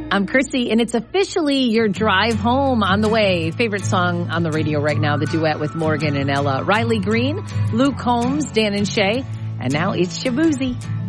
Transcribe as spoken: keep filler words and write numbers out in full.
I'm Chrissy, and it's officially your drive home on the way. Favorite song on the radio right now, the duet with Morgan and Ella. Riley Green, Luke Combs, Dan and Shay, and now it's Shabuzi.